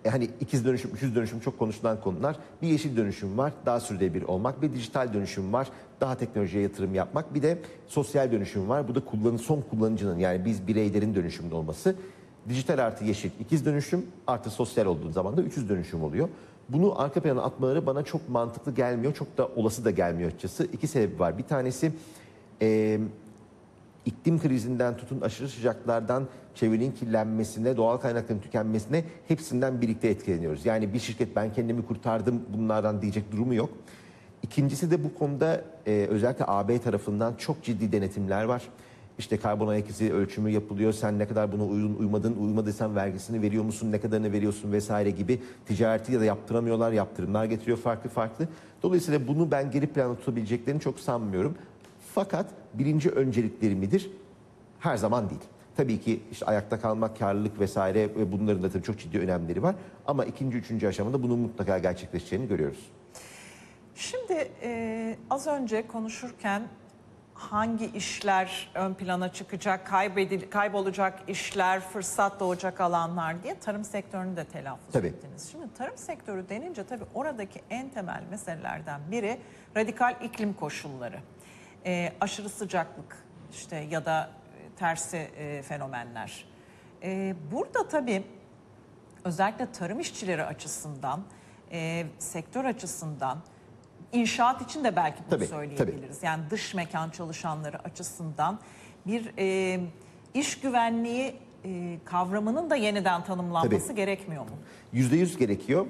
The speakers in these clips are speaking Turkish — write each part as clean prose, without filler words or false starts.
hani ikiz dönüşüm, üçüz dönüşüm çok konuşulan konular. Bir yeşil dönüşüm var, daha sürdürülebilir olmak. Bir dijital dönüşüm var, daha teknolojiye yatırım yapmak. Bir de sosyal dönüşüm var. Bu da son kullanıcının, yani biz bireylerin dönüşümde olması. Dijital artı yeşil ikiz dönüşüm, artı sosyal olduğu zaman da üçüz dönüşüm oluyor. Bunu arka plana atmaları bana çok mantıklı gelmiyor, çok da olası da gelmiyor açıkçası. İki sebebi var. Bir tanesi iklim krizinden tutun aşırı sıcaklardan çevrenin kirlenmesine, doğal kaynakların tükenmesine hepsinden birlikte etkileniyoruz. Yani bir şirket ben kendimi kurtardım bunlardan diyecek durumu yok. İkincisi de bu konuda özellikle AB tarafından çok ciddi denetimler var. İşte karbon ayak izi ölçümü yapılıyor. Sen ne kadar buna uymadıysan vergisini veriyor musun, ne kadarını veriyorsun vesaire gibi ticareti ya da yaptıramıyorlar, yaptırımlar getiriyor farklı farklı. Dolayısıyla bunu ben geri planda tutabileceklerini çok sanmıyorum. Fakat birinci öncelikleri midir? Her zaman değil. Tabii ki işte ayakta kalmak, karlılık vesaire ve bunların da tabii çok ciddi önemleri var. Ama ikinci, üçüncü aşamada bunun mutlaka gerçekleşeceğini görüyoruz. Şimdi az önce konuşurken hangi işler ön plana çıkacak, kaybolacak işler, fırsat doğacak alanlar diye tarım sektörünü de telaffuz ettiniz. Şimdi tarım sektörü denince tabii oradaki en temel meselelerden biri radikal iklim koşulları. Aşırı sıcaklık işte ya da tersi fenomenler. Burada tabii özellikle tarım işçileri açısından, sektör açısından, İnşaat için de belki bunu söyleyebiliriz. Yani dış mekan çalışanları açısından bir iş güvenliği kavramının da yeniden tanımlanması gerekmiyor mu? %100 gerekiyor.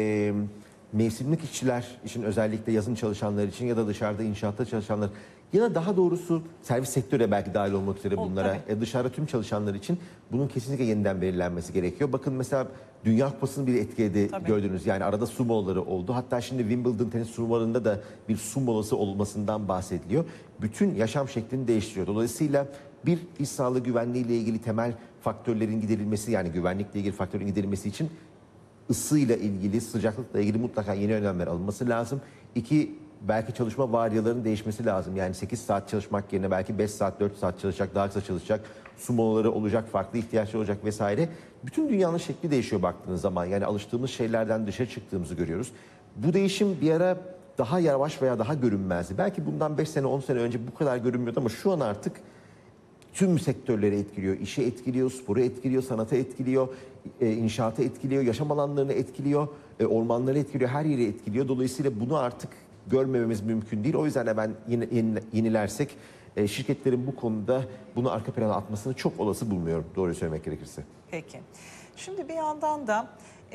Mevsimlik işçiler için, özellikle yazın çalışanlar için ya da dışarıda inşaatta çalışanlar ya da daha doğrusu servis sektörü belki dahil olmak üzere bunlara, dışarıda tüm çalışanlar için bunun kesinlikle yeniden belirlenmesi gerekiyor. Bakın mesela Dünya Kupası'nı bir etkiledi gördünüz. Yani arada su molaları oldu. Hatta şimdi Wimbledon tenis turnuvalarında da bir su molası olmasından bahsediliyor. Bütün yaşam şeklini değiştiriyor. Dolayısıyla bir iş sağlığı güvenliği ile ilgili temel faktörlerin giderilmesi, yani güvenlikle ilgili faktörlerin giderilmesi için ısıyla ilgili, sıcaklıkla ilgili mutlaka yeni önlemler alınması lazım. İki, belki çalışma varyalarının değişmesi lazım. Yani 8 saat çalışmak yerine belki 5 saat, 4 saat çalışacak, daha kısa çalışacak. Su molaları olacak, farklı ihtiyaçlar olacak vesaire. Bütün dünyanın şekli değişiyor baktığınız zaman. Yani alıştığımız şeylerden dışarı çıktığımızı görüyoruz. Bu değişim bir ara daha yavaş veya daha görünmezdi. Belki bundan 5 sene, 10 sene önce bu kadar görünmüyordu ama şu an artık tüm sektörleri etkiliyor. İşi etkiliyor, sporu etkiliyor, sanatı etkiliyor, inşaatı etkiliyor, yaşam alanlarını etkiliyor, ormanları etkiliyor, her yeri etkiliyor. Dolayısıyla bunu artık görmememiz mümkün değil. O yüzden de ben yenilersek şirketlerin bu konuda bunu arka plana atmasını çok olası bulmuyorum, doğruyu söylemek gerekirse. Peki. Şimdi bir yandan da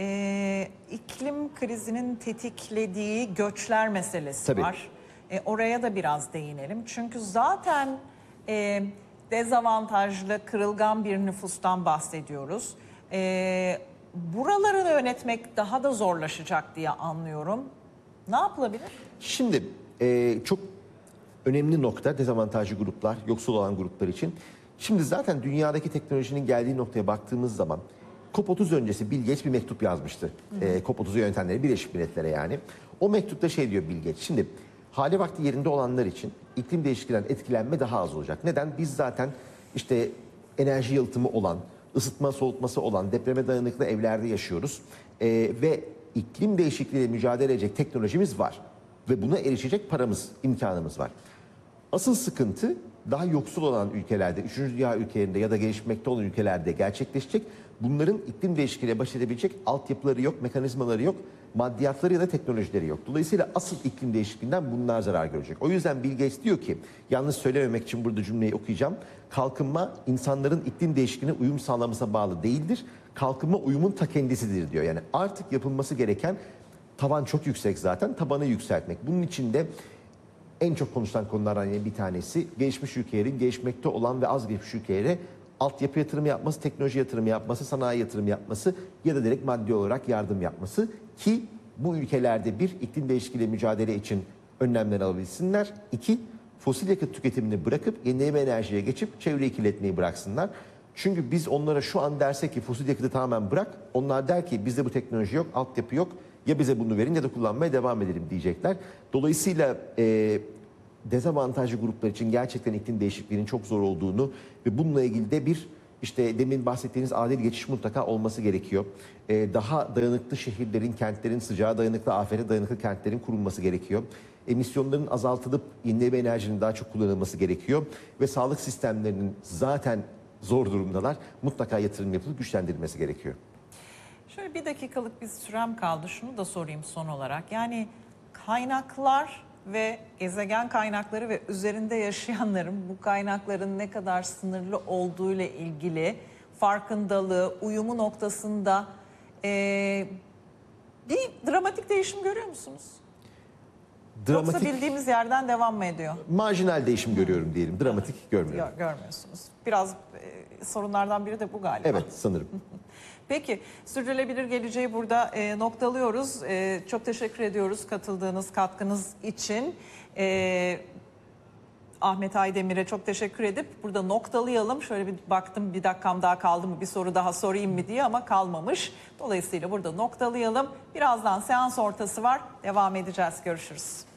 iklim krizinin tetiklediği göçler meselesi var. Oraya da biraz değinelim. Çünkü zaten dezavantajlı, kırılgan bir nüfustan bahsediyoruz. Buraları yönetmek daha da zorlaşacak diye anlıyorum. Ne yapılabilir? Şimdi çok önemli nokta dezavantajlı gruplar, yoksul olan gruplar için. Şimdi zaten dünyadaki teknolojinin geldiği noktaya baktığımız zaman COP30 öncesi Bill Gates bir mektup yazmıştı. COP30'u yönetenleri, Birleşmiş Milletler'e yani. O mektupta şey diyor Bill Gates. Şimdi hali vakti yerinde olanlar için iklim değişikliğinden etkilenme daha az olacak. Neden? Biz zaten işte enerji yalıtımı olan, ısıtma soğutması olan, depreme dayanıklı evlerde yaşıyoruz. Ve iklim değişikliğiyle mücadele edecek teknolojimiz var. Ve buna erişecek paramız, imkanımız var. Asıl sıkıntı daha yoksul olan ülkelerde, 3. dünya ülkelerinde ya da gelişmekte olan ülkelerde gerçekleşecek. Bunların iklim değişikliğiyle baş edebilecek altyapıları yok, mekanizmaları yok, maddiyatları ya da teknolojileri yok. Dolayısıyla asıl iklim değişikliğinden bunlar zarar görecek. O yüzden Bill Gates diyor ki, yalnız söylememek için burada cümleyi okuyacağım. Kalkınma insanların iklim değişikliğine uyum sağlamasına bağlı değildir. Kalkınma uyumun ta kendisidir diyor. Yani artık yapılması gereken, tavan çok yüksek zaten, tabanı yükseltmek. Bunun için de en çok konuşulan konulardan bir tanesi gelişmiş ülkelerin gelişmekte olan ve az gelişmiş ülkelere altyapı yatırımı yapması, teknoloji yatırımı yapması, sanayi yatırımı yapması ya da direkt maddi olarak yardım yapması ki bu ülkelerde bir, iklim değişikliğiyle mücadele için önlemler alabilsinler. İki, fosil yakıt tüketimini bırakıp yenilenebilir enerjiye geçip çevreyi kirletmeyi bıraksınlar. Çünkü biz onlara şu an dersek ki fosil yakıtı tamamen bırak, onlar der ki bizde bu teknoloji yok, altyapı yok. Ya bize bunu verin ya da kullanmaya devam edelim diyecekler. Dolayısıyla dezavantajlı gruplar için gerçekten iklim değişikliğinin çok zor olduğunu ve bununla ilgili de bir İşte demin bahsettiğiniz adil geçiş mutlaka olması gerekiyor. Daha dayanıklı şehirlerin, kentlerin, sıcağa dayanıklı, afete dayanıklı kentlerin kurulması gerekiyor. Emisyonların azaltılıp yenilenebilir enerjinin daha çok kullanılması gerekiyor. Ve sağlık sistemlerinin zaten zor durumdalar. Mutlaka yatırım yapılıp güçlendirilmesi gerekiyor. Şöyle bir dakikalık bir sürem kaldı. Şunu da sorayım son olarak. Yani kaynaklar ve gezegen kaynakları ve üzerinde yaşayanların bu kaynakların ne kadar sınırlı olduğu ile ilgili farkındalığı, uyumu noktasında bir dramatik değişim görüyor musunuz? Yoksa bildiğimiz yerden devam mı ediyor? Marjinal değişim görüyorum diyelim. Dramatik görmüyorum. Yok, görmüyorsunuz. Biraz sorunlardan biri de bu galiba. Evet, sanırım. Peki, sürdürülebilir geleceği burada noktalıyoruz. Çok teşekkür ediyoruz katıldığınız, katkınız için. Ahmet Aydemir'e çok teşekkür edip burada noktalayalım. Şöyle bir baktım, bir dakikam daha kaldı mı, bir soru daha sorayım mı diye, ama kalmamış. Dolayısıyla burada noktalayalım. Birazdan seans ortası var. Devam edeceğiz. Görüşürüz.